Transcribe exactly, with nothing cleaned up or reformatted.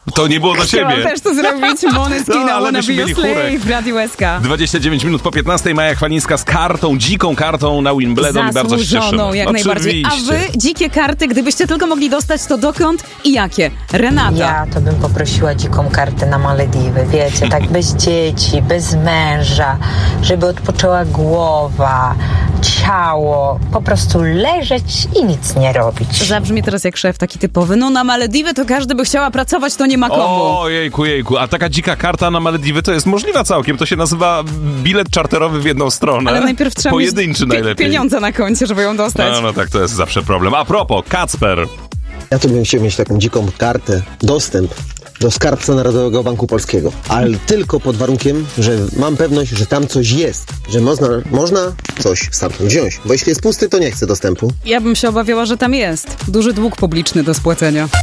To nie było dla Chciałam ciebie. też to zrobić. Måneskin, No, no, ale Wanna myśmy Be Your mieli Slave chórek. w Radiu S K. dwadzieścia dziewięć minut po piętnastej Maja Chwalińska z kartą, dziką kartą na Wimbledon i bardzo się cieszymy. Zasłużoną, jak najbardziej. A wy, dzikie karty, gdybyście tylko mogli dostać, to dokąd i jakie? Renata. Ja to bym poprosiła dziką kartę na Malediwy, wiecie, tak bez dzieci, bez męża, żeby odpoczęła głowa, ciało, po prostu leżeć i nic nie robić. Zabrzmi teraz jak szef taki typowy. No na Malediwy to każdy by chciała pracować, to nie ma komu. O, jejku, jejku. A taka dzika karta na Malediwy to jest możliwa całkiem. To się nazywa bilet czarterowy w jedną stronę. Ale najpierw trzeba Pojedynczy mieć najlepiej. pieniądze na koncie, żeby ją dostać. No, no tak, to jest zawsze problem. A propos, Kacper. Ja to bym chciał mieć taką dziką kartę, dostęp do skarbca Narodowego Banku Polskiego. Ale tylko pod warunkiem, że mam pewność, że tam coś jest. Że można, można coś stamtąd wziąć. Bo jeśli jest pusty, to nie chcę dostępu. Ja bym się obawiała, że tam jest duży dług publiczny do spłacenia.